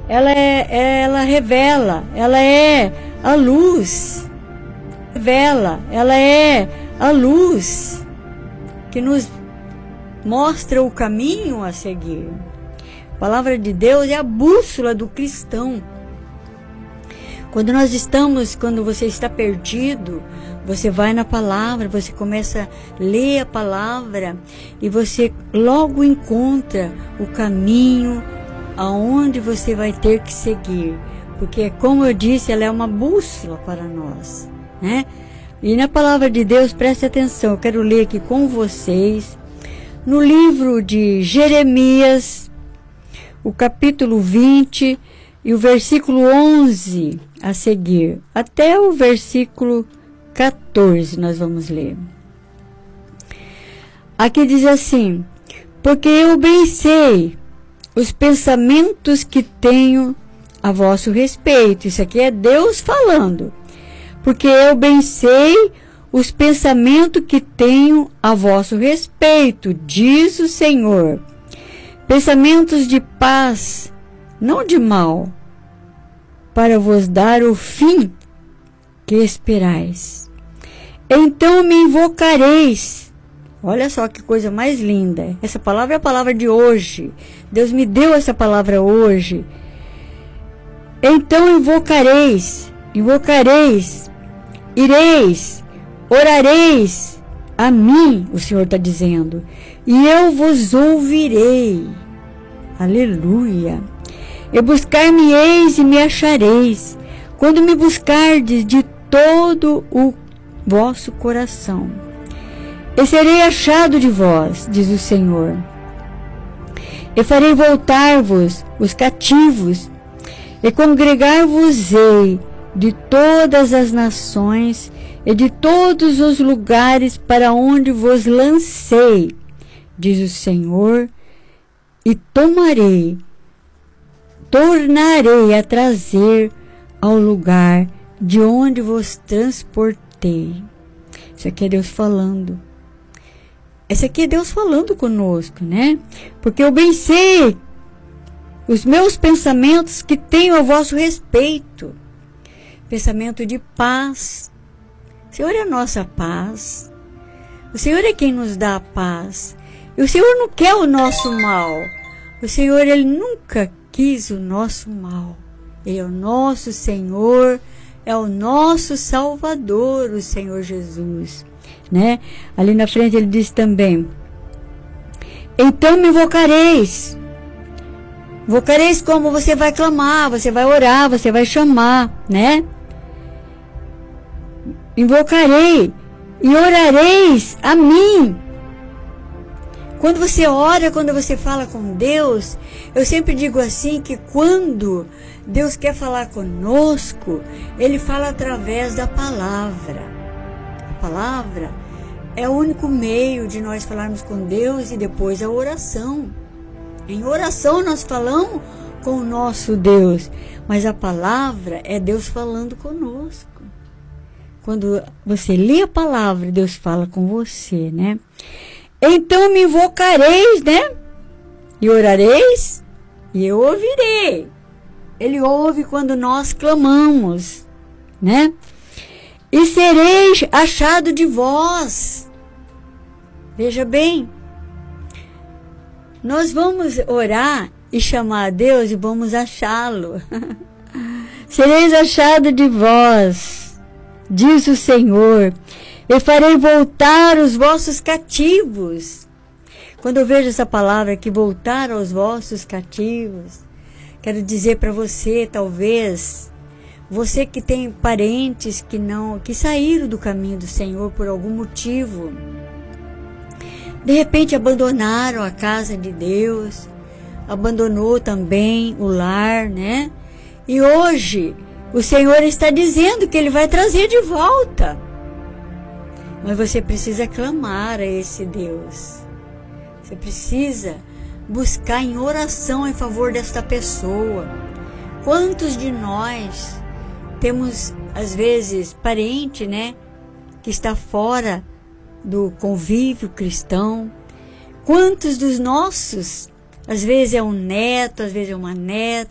ela revela, ela é a luz. Revela, ela é a luz que nos mostra o caminho a seguir. A palavra de Deus é a bússola do cristão. Quando você está perdido, você vai na palavra, você começa a ler a palavra e você logo encontra o caminho aonde você vai ter que seguir. Porque, como eu disse, ela é uma bússola para nós, né? E na palavra de Deus, preste atenção, eu quero ler aqui com vocês, no livro de Jeremias, o capítulo 20 e o versículo 11 a seguir, até o versículo 14 nós vamos ler. Aqui diz assim: porque eu bem sei os pensamentos que tenho a vosso respeito. Isso aqui é Deus falando. Porque eu bem sei os pensamentos que tenho a vosso respeito, diz o Senhor. Pensamentos de paz, não de mal, para vos dar o fim que esperais. Então me invocareis. Olha só que coisa mais linda. Essa palavra é a palavra de hoje. Deus me deu essa palavra hoje. Então invocareis, ireis, orareis a mim, o Senhor está dizendo, e eu vos ouvirei. Aleluia. E buscar-me-eis e me achareis, quando me buscardes de todo o vosso coração. E serei achado de vós, diz o Senhor. E farei voltar-vos os cativos, e congregar-vos-ei de todas as nações e de todos os lugares para onde vos lancei, diz o Senhor, e tornarei a trazer ao lugar de onde vos transportei. Isso aqui é Deus falando. Esse aqui é Deus falando conosco, né? Porque eu bem sei os meus pensamentos que tenho a vosso respeito. Pensamento de paz. O Senhor é a nossa paz. O Senhor é quem nos dá a paz. E o Senhor não quer o nosso mal. O Senhor, Ele nunca quis o nosso mal. Ele é o nosso Senhor, é o nosso Salvador, o Senhor Jesus, né? Ali na frente ele diz também: então me invocareis. Invocareis como? Você vai clamar, você vai orar, você vai chamar, né? Invocarei e orareis a mim. Quando você ora, quando você fala com Deus, eu sempre digo assim, que quando Deus quer falar conosco, Ele fala através da palavra. A palavra é o único meio de nós falarmos com Deus, e depois a oração. Em oração nós falamos com o nosso Deus, mas a palavra é Deus falando conosco. Quando você lê a palavra, Deus fala com você, né? Então me invocareis, né? E orareis, e eu ouvirei. Ele ouve quando nós clamamos, né? E sereis achado de vós. Veja bem, nós vamos orar e chamar a Deus e vamos achá-lo. Sereis achado de vós, diz o Senhor, e farei voltar os vossos cativos. Quando eu vejo essa palavra, que voltar aos vossos cativos, quero dizer para você, talvez, você que tem parentes que saíram do caminho do Senhor por algum motivo, de repente abandonaram a casa de Deus, abandonou também o lar, né? E hoje o Senhor está dizendo que Ele vai trazer de volta. Mas você precisa clamar a esse Deus. Você precisa buscar em oração em favor desta pessoa. Quantos de nós temos, às vezes, parente, né, que está fora do convívio cristão? Quantos dos nossos, às vezes é um neto, às vezes é uma neta,